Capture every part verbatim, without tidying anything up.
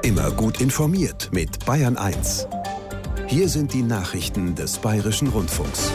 Immer gut informiert mit Bayern eins. Hier sind die Nachrichten des Bayerischen Rundfunks.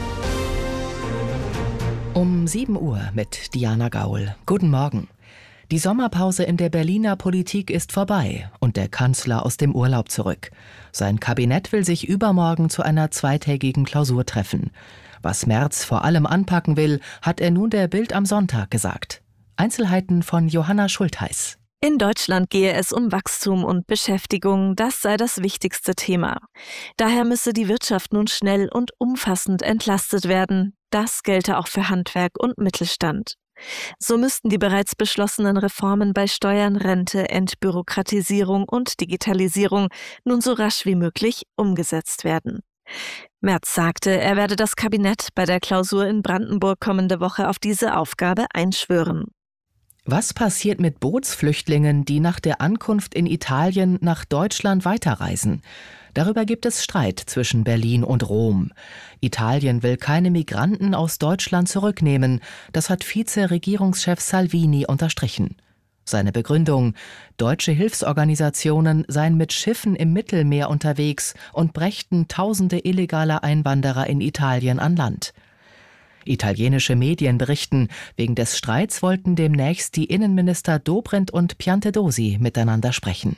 Um sieben Uhr mit Diana Gaul. Guten Morgen. Die Sommerpause in der Berliner Politik ist vorbei und der Kanzler aus dem Urlaub zurück. Sein Kabinett will sich übermorgen zu einer zweitägigen Klausur treffen. Was Merz vor allem anpacken will, hat er nun der Bild am Sonntag gesagt. Einzelheiten von Johanna Schultheiß. In Deutschland gehe es um Wachstum und Beschäftigung, das sei das wichtigste Thema. Daher müsse die Wirtschaft nun schnell und umfassend entlastet werden. Das gelte auch für Handwerk und Mittelstand. So müssten die bereits beschlossenen Reformen bei Steuern, Rente, Entbürokratisierung und Digitalisierung nun so rasch wie möglich umgesetzt werden. Merz sagte, er werde das Kabinett bei der Klausur in Brandenburg kommende Woche auf diese Aufgabe einschwören. Was passiert mit Bootsflüchtlingen, die nach der Ankunft in Italien nach Deutschland weiterreisen? Darüber gibt es Streit zwischen Berlin und Rom. Italien will keine Migranten aus Deutschland zurücknehmen. Das hat Vize-Regierungschef Salvini unterstrichen. Seine Begründung: Deutsche Hilfsorganisationen seien mit Schiffen im Mittelmeer unterwegs und brächten tausende illegaler Einwanderer in Italien an Land. Italienische Medien berichten, wegen des Streits wollten demnächst die Innenminister Dobrindt und Piantedosi miteinander sprechen.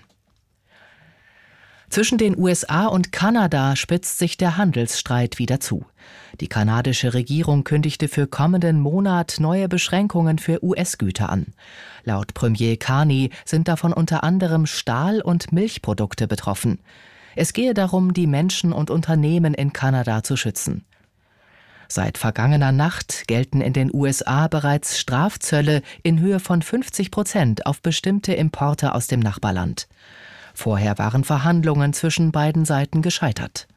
Zwischen den U S A und Kanada spitzt sich der Handelsstreit wieder zu. Die kanadische Regierung kündigte für kommenden Monat neue Beschränkungen für U S-Güter an. Laut Premier Carney sind davon unter anderem Stahl- und Milchprodukte betroffen. Es gehe darum, die Menschen und Unternehmen in Kanada zu schützen. Seit vergangener Nacht gelten in den U S A bereits Strafzölle in Höhe von fünfzig Prozent auf bestimmte Importe aus dem Nachbarland. Vorher waren Verhandlungen zwischen beiden Seiten gescheitert.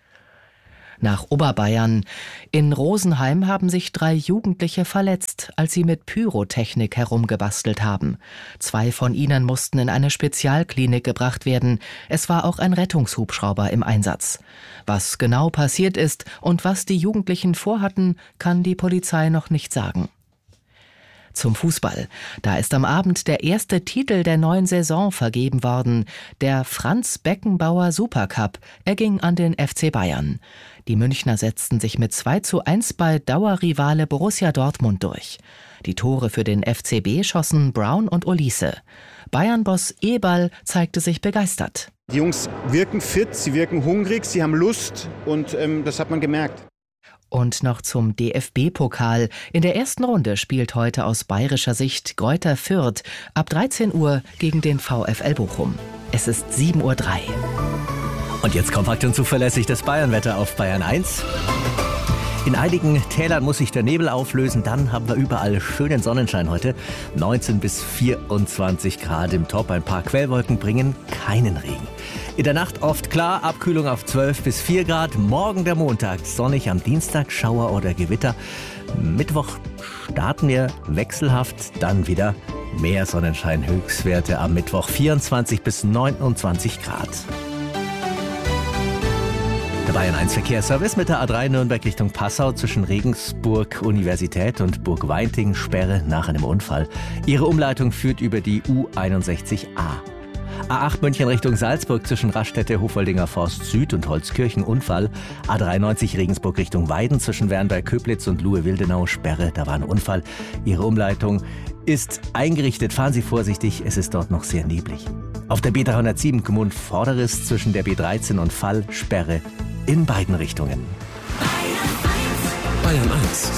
Nach Oberbayern. In Rosenheim haben sich drei Jugendliche verletzt, als sie mit Pyrotechnik herumgebastelt haben. Zwei von ihnen mussten in eine Spezialklinik gebracht werden. Es war auch ein Rettungshubschrauber im Einsatz. Was genau passiert ist und was die Jugendlichen vorhatten, kann die Polizei noch nicht sagen. Zum Fußball. Da ist am Abend der erste Titel der neuen Saison vergeben worden. Der Franz Beckenbauer Supercup. Er ging an den F C Bayern. Die Münchner setzten sich mit zwei zu eins bei Dauerrivale Borussia Dortmund durch. Die Tore für den F C B schossen Brown und Olise. Bayern-Boss Eberl zeigte sich begeistert. Die Jungs wirken fit, sie wirken hungrig, sie haben Lust und ähm, das hat man gemerkt. Und noch zum D F B-Pokal. In der ersten Runde spielt heute aus bayerischer Sicht Greuther Fürth ab dreizehn Uhr gegen den VfL Bochum. Es ist sieben Uhr drei. Und jetzt kompakt und zuverlässig das Bayernwetter auf Bayern eins. In einigen Tälern muss sich der Nebel auflösen, dann haben wir überall schönen Sonnenschein heute. neunzehn bis vierundzwanzig Grad im Top, ein paar Quellwolken bringen keinen Regen. In der Nacht oft klar, Abkühlung auf zwölf bis vier Grad. Morgen der Montag, sonnig, am Dienstag Schauer oder Gewitter. Mittwoch starten wir wechselhaft, dann wieder mehr Sonnenschein. Höchstwerte am Mittwoch vierundzwanzig bis neunundzwanzig Grad. Der Bayern eins Verkehrsservice mit der A drei Nürnberg Richtung Passau zwischen Regensburg Universität und Burgweinting Sperre nach einem Unfall. Ihre Umleitung führt über die U einundsechzig A. A acht München Richtung Salzburg zwischen Raststätte Hofoldinger Forst Süd und Holzkirchen Unfall. A dreiundneunzig Regensburg Richtung Weiden zwischen Wernberg-Köblitz und Luhe-Wildenau Sperre, da war ein Unfall. Ihre Umleitung ist eingerichtet, fahren Sie vorsichtig, es ist dort noch sehr neblig. Auf der B dreihundertsieben Gmund Vorderes zwischen der B dreizehn und Fall Sperre in beiden Richtungen. Bayern eins.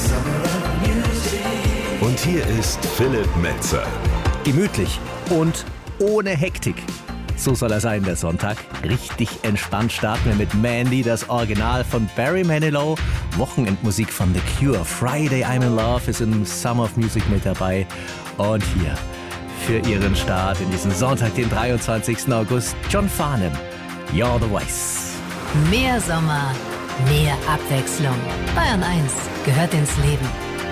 Und hier ist Philipp Metzer. Gemütlich und ohne Hektik. So soll er sein, der Sonntag. Richtig entspannt starten wir mit Mandy, das Original von Barry Manilow. Wochenendmusik von The Cure. Friday I'm in Love ist im Summer of Music mit dabei. Und hier für ihren Start in diesen Sonntag, den dreiundzwanzigsten August, John Farnham. You're the Voice. Mehr Sommer, mehr Abwechslung. Bayern eins gehört ins Leben.